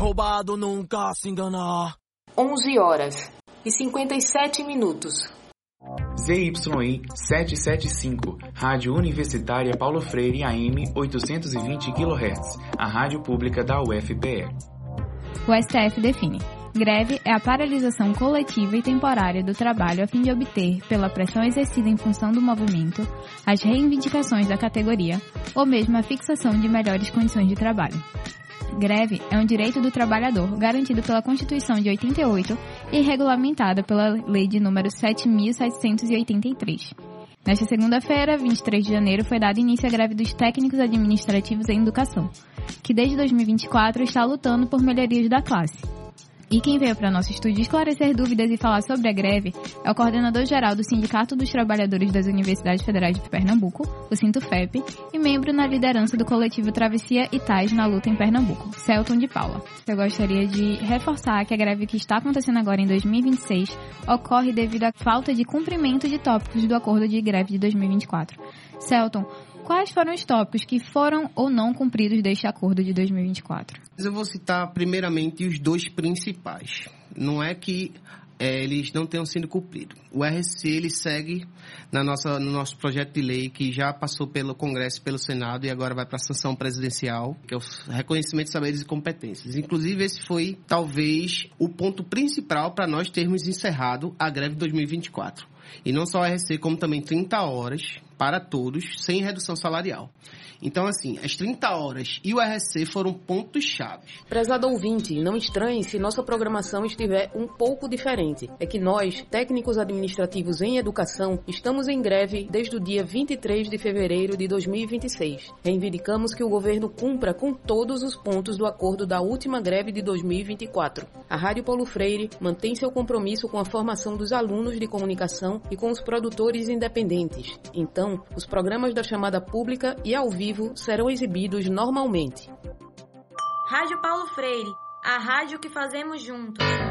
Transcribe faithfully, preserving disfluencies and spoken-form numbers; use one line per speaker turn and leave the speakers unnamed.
roubado nunca se engana.
onze horas e cinquenta e sete minutos.
Z Y I setecentos e setenta e cinco, Rádio Universitária Paulo Freire A M oitocentos e vinte quilohertz, a rádio pública da U F P E.
O S T F define: greve é a paralisação coletiva e temporária do trabalho a fim de obter, pela pressão exercida em função do movimento, as reivindicações da categoria ou mesmo a fixação de melhores condições de trabalho. Greve é um direito do trabalhador garantido pela Constituição de oitenta e oito e regulamentado pela Lei de número sete mil setecentos e oitenta e três. Nesta segunda-feira, vinte e três de janeiro, foi dado início à greve dos técnicos administrativos em educação, que desde dois mil e vinte e quatro está lutando por melhorias da classe. E quem veio para nosso estúdio esclarecer dúvidas e falar sobre a greve é o coordenador-geral do Sindicato dos Trabalhadores das Universidades Federais de Pernambuco, o Sintufep, e membro na liderança do coletivo Travessia e Tais na luta em Pernambuco, Celton de Paula. Eu gostaria de reforçar que a greve que está acontecendo agora em dois mil e vinte e seis ocorre devido à falta de cumprimento de tópicos do acordo de greve de dois mil e vinte e quatro. Celton, quais foram os tópicos que foram ou não cumpridos deste acordo de dois mil e vinte e quatro?
Eu vou citar primeiramente os dois principais. Não é que é, eles não tenham sido cumpridos. O R C ele segue na nossa, no nosso projeto de lei que já passou pelo Congresso e pelo Senado e agora vai para a sanção presidencial, que é o reconhecimento de saberes e competências. Inclusive, esse foi talvez o ponto principal para nós termos encerrado a greve de dois mil e vinte e quatro. E não só o R C, como também trinta horas para todos, sem redução salarial. Então, assim, as trinta horas e o R C foram pontos-chave.
Prezado ouvinte, não estranhe se nossa programação estiver um pouco diferente. É que nós, técnicos administrativos em educação, estamos em greve desde o dia vinte e três de fevereiro de dois mil e vinte e seis. Reivindicamos que o governo cumpra com todos os pontos do acordo da última greve de dois mil e vinte e quatro. A Rádio Paulo Freire mantém seu compromisso com a formação dos alunos de comunicação e com os produtores independentes. Então, os programas da chamada pública e ao vivo serão exibidos normalmente.
Rádio Paulo Freire, a rádio que fazemos juntos.